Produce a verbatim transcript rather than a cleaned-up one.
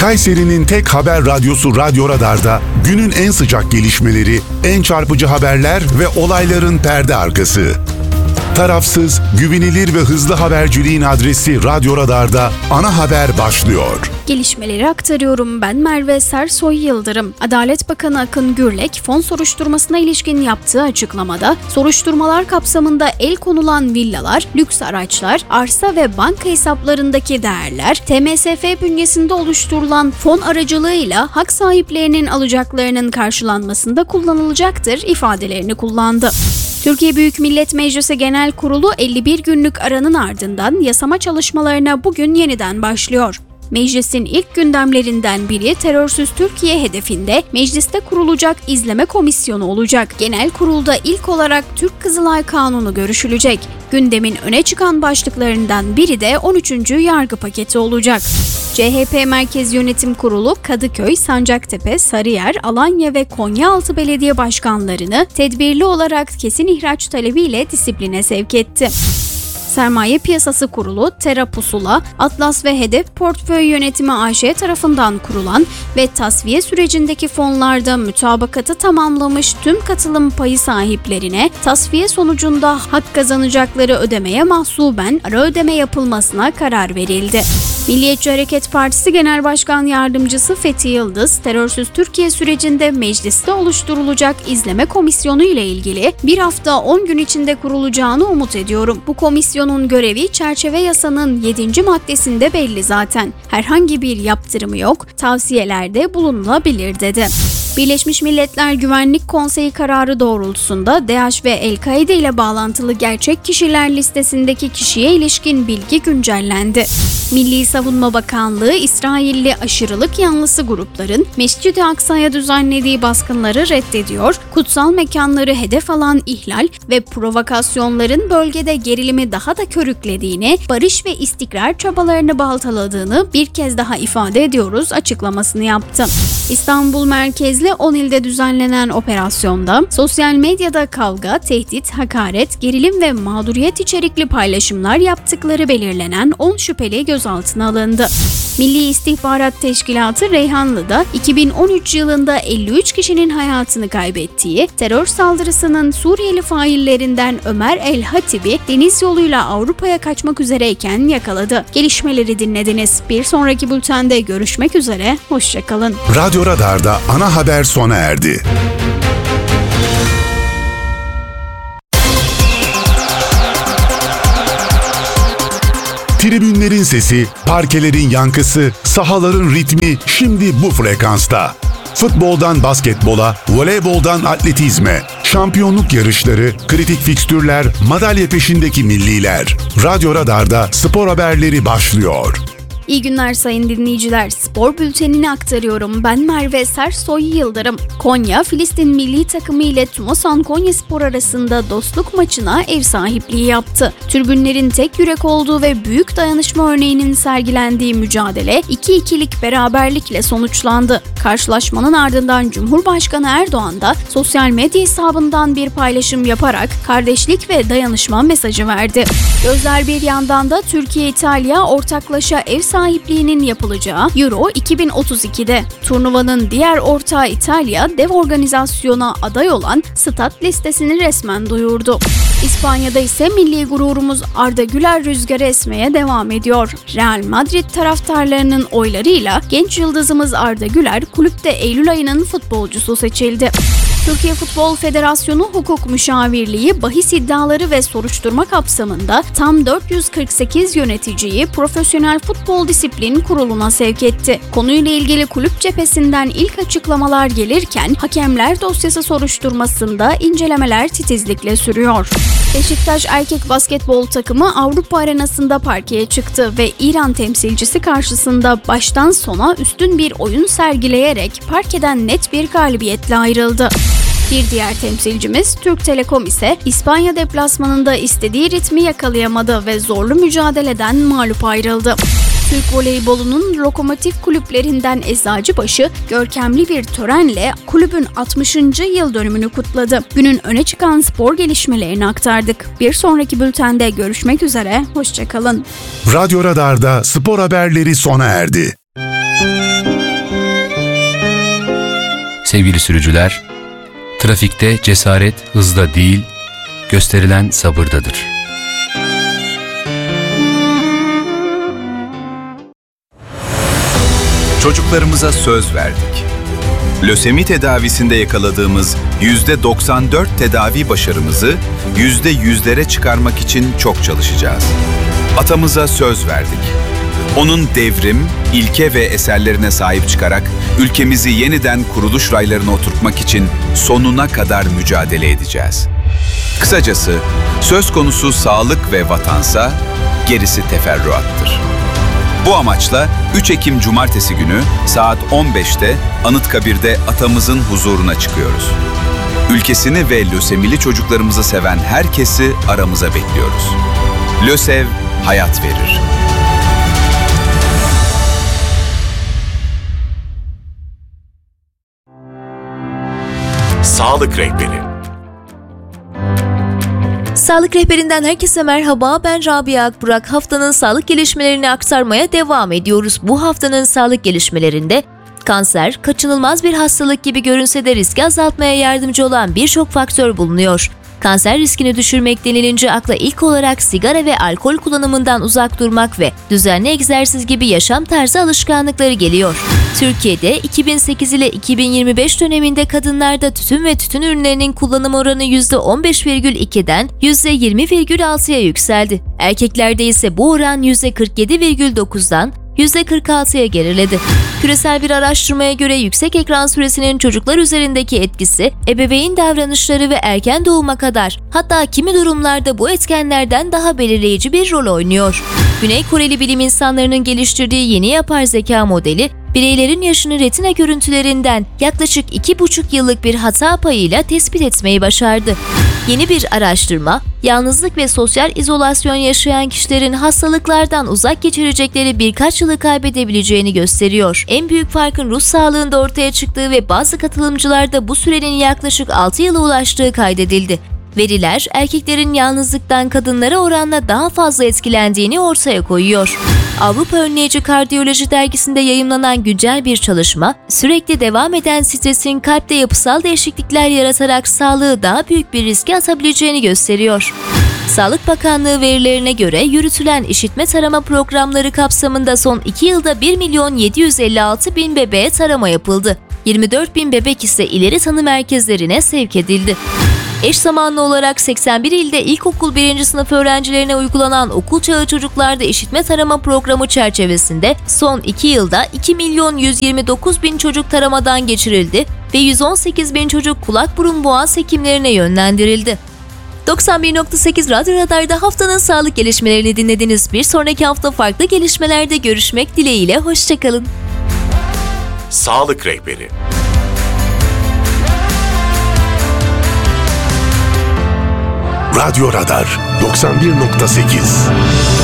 Kayseri'nin tek haber radyosu Radyo Radar'da günün en sıcak gelişmeleri, en çarpıcı haberler ve olayların perde arkası. Tarafsız, güvenilir ve hızlı haberciliğin adresi Radyo Radar'da ana haber başlıyor. Gelişmeleri aktarıyorum. Ben Merve Sersoy Yıldırım. Adalet Bakanı Akın Gürlek, fon soruşturmasına ilişkin yaptığı açıklamada, soruşturmalar kapsamında el konulan villalar, lüks araçlar, arsa ve banka hesaplarındaki değerler, T M S F bünyesinde oluşturulan fon aracılığıyla hak sahiplerinin alacaklarının karşılanmasında kullanılacaktır ifadelerini kullandı. Türkiye Büyük Millet Meclisi Genel Kurulu elli bir günlük aranın ardından yasama çalışmalarına bugün yeniden başlıyor. Meclisin ilk gündemlerinden biri terörsüz Türkiye hedefinde mecliste kurulacak izleme komisyonu olacak. Genel kurulda ilk olarak Türk Kızılay Kanunu görüşülecek. Gündemin öne çıkan başlıklarından biri de on üçüncü yargı paketi olacak. C H P Merkez Yönetim Kurulu Kadıköy, Sancaktepe, Sarıyer, Alanya ve Konyaaltı belediye başkanlarını tedbirli olarak kesin ihraç talebiyle disipline sevk etti. Sermaye Piyasası Kurulu, Terra Pusula, Atlas ve Hedef Portföy Yönetimi A Ş tarafından kurulan ve tasfiye sürecindeki fonlarda mütabakatı tamamlamış tüm katılım payı sahiplerine tasfiye sonucunda hak kazanacakları ödemeye mahsuben ara ödeme yapılmasına karar verildi. Milliyetçi Hareket Partisi Genel Başkan Yardımcısı Fethi Yıldız, terörsüz Türkiye sürecinde mecliste oluşturulacak izleme komisyonu ile ilgili bir hafta on gün içinde kurulacağını umut ediyorum. Bu komisyonun görevi çerçeve yasanın yedinci maddesinde belli zaten. Herhangi bir yaptırımı yok, tavsiyelerde bulunulabilir dedi. Birleşmiş Milletler Güvenlik Konseyi kararı doğrultusunda DAEŞ ve El-Kaide ile bağlantılı gerçek kişiler listesindeki kişiye ilişkin bilgi güncellendi. Milli Savunma Bakanlığı, İsrailli aşırılık yanlısı grupların Mescid-i Aksa'ya düzenlediği baskınları reddediyor, kutsal mekanları hedef alan ihlal ve provokasyonların bölgede gerilimi daha da körüklediğini, barış ve istikrar çabalarını baltaladığını bir kez daha ifade ediyoruz açıklamasını yaptı. İstanbul merkezli on ilde düzenlenen operasyonda sosyal medyada kavga, tehdit, hakaret, gerilim ve mağduriyet içerikli paylaşımlar yaptıkları belirlenen on şüpheli gözaltına alındı. Milli İstihbarat Teşkilatı Reyhanlı'da iki bin on üç yılında elli üç kişinin hayatını kaybettiği terör saldırısının Suriyeli faillerinden Ömer El-Hatib'i deniz yoluyla Avrupa'ya kaçmak üzereyken yakaladı. Gelişmeleri dinlediniz. Bir sonraki bültende görüşmek üzere. Hoşça kalın. Radyo Radar'da ana haber sona erdi. Tribünlerin sesi, parkelerin yankısı, sahaların ritmi şimdi bu frekansta. Futboldan basketbola, voleyboldan atletizme, şampiyonluk yarışları, kritik fikstürler, madalya peşindeki milliler. Radyo Radar'da spor haberleri başlıyor. İyi günler sayın dinleyiciler. Spor bültenini aktarıyorum. Ben Merve Sersoy Yıldırım. Konya, Filistin milli takımı ile Tumasan Konyaspor arasında dostluk maçına ev sahipliği yaptı. Tribünlerin tek yürek olduğu ve büyük dayanışma örneğinin sergilendiği mücadele iki ikilik beraberlikle sonuçlandı. Karşılaşmanın ardından Cumhurbaşkanı Erdoğan da sosyal medya hesabından bir paylaşım yaparak kardeşlik ve dayanışma mesajı verdi. Gözler bir yandan da Türkiye-İtalya ortaklaşa ev sahipliğinin yapılacağı Euro iki bin otuz iki'de. Turnuvanın diğer ortağı İtalya, dev organizasyona aday olan stat listesini resmen duyurdu. İspanya'da ise milli gururumuz Arda Güler rüzgarı esmeye devam ediyor. Real Madrid taraftarlarının oylarıyla genç yıldızımız Arda Güler kulüpte Eylül ayının futbolcusu seçildi. Türkiye Futbol Federasyonu Hukuk Müşavirliği bahis iddiaları ve soruşturma kapsamında tam dört yüz kırk sekiz yöneticiyi Profesyonel Futbol Disiplin Kurulu'na sevk etti. Konuyla ilgili kulüp cephesinden ilk açıklamalar gelirken hakemler dosyası soruşturmasında incelemeler titizlikle sürüyor. Beşiktaş erkek basketbol takımı Avrupa arenasında parkeye çıktı ve İran temsilcisi karşısında baştan sona üstün bir oyun sergileyerek parkeden net bir galibiyetle ayrıldı. Bir diğer temsilcimiz Türk Telekom ise İspanya deplasmanında istediği ritmi yakalayamadı ve zorlu mücadeleden mağlup ayrıldı. Türk voleybolunun lokomotif kulüplerinden Eczacıbaşı görkemli bir törenle kulübün altmışıncı yıl dönümünü kutladı. Günün öne çıkan spor gelişmelerini aktardık. Bir sonraki bültende görüşmek üzere, hoşça kalın. Radyo Radar'da spor haberleri sona erdi. Sevgili sürücüler, trafikte cesaret hızda değil, gösterilen sabırdadır. Çocuklarımıza söz verdik. Lösemi tedavisinde yakaladığımız yüzde doksan dört tedavi başarımızı yüzde yüzlere çıkarmak için çok çalışacağız. Atamıza söz verdik. Onun devrim, ilke ve eserlerine sahip çıkarak ülkemizi yeniden kuruluş raylarına oturtmak için sonuna kadar mücadele edeceğiz. Kısacası söz konusu sağlık ve vatansa gerisi teferruattır. Bu amaçla üç Ekim Cumartesi günü saat on beşte Anıtkabir'de atamızın huzuruna çıkıyoruz. Ülkesini ve lösemili çocuklarımızı seven herkesi aramıza bekliyoruz. LÖSEV hayat verir. Sağlık Rehberi. Sağlık Rehberinden herkese merhaba, ben Rabia Akburak. Haftanın sağlık gelişmelerini aktarmaya devam ediyoruz. Bu haftanın sağlık gelişmelerinde kanser, kaçınılmaz bir hastalık gibi görünse de riski azaltmaya yardımcı olan birçok faktör bulunuyor. Kanser riskini düşürmek denilince akla ilk olarak sigara ve alkol kullanımından uzak durmak ve düzenli egzersiz gibi yaşam tarzı alışkanlıkları geliyor. Türkiye'de iki bin sekiz ile iki bin yirmi beş döneminde kadınlarda tütün ve tütün ürünlerinin kullanım oranı yüzde on beş virgül ikiden yüzde yirmi virgül altıya yükseldi. Erkeklerde ise bu oran yüzde kırk yedi virgül dokuzdan yüzde kırk altıya geriledi. Küresel bir araştırmaya göre yüksek ekran süresinin çocuklar üzerindeki etkisi, ebeveyn davranışları ve erken doğuma kadar, hatta kimi durumlarda bu etkenlerden daha belirleyici bir rol oynuyor. Güney Koreli bilim insanlarının geliştirdiği yeni yapay zeka modeli, bireylerin yaşını retina görüntülerinden yaklaşık iki buçuk yıllık bir hata payıyla tespit etmeyi başardı. Yeni bir araştırma, yalnızlık ve sosyal izolasyon yaşayan kişilerin hastalıklardan uzak geçirecekleri birkaç yılı kaybedebileceğini gösteriyor. En büyük farkın ruh sağlığında ortaya çıktığı ve bazı katılımcılarda bu sürenin yaklaşık altı yıla ulaştığı kaydedildi. Veriler, erkeklerin yalnızlıktan kadınlara oranla daha fazla etkilendiğini ortaya koyuyor. Avrupa Önleyici Kardiyoloji dergisinde yayımlanan güncel bir çalışma, sürekli devam eden stresin kalpte yapısal değişiklikler yaratarak sağlığı daha büyük bir riske atabileceğini gösteriyor. Sağlık Bakanlığı verilerine göre yürütülen işitme tarama programları kapsamında son iki yılda bir milyon yedi yüz elli altı bin bebeğe tarama yapıldı. yirmi dört bin bebek ise ileri tanı merkezlerine sevk edildi. Eş zamanlı olarak seksen bir ilde ilkokul birinci sınıf öğrencilerine uygulanan okul çağı çocuklarda işitme tarama programı çerçevesinde son iki yılda iki milyon yüz yirmi dokuz bin çocuk taramadan geçirildi ve yüz on sekiz bin çocuk kulak burun boğaz hekimlerine yönlendirildi. doksan bir nokta sekiz Radyo Radar'da haftanın sağlık gelişmelerini dinlediniz. Bir sonraki hafta farklı gelişmelerde görüşmek dileğiyle, hoşçakalın. Sağlık Rehberi. Radyo Radar doksan bir nokta sekiz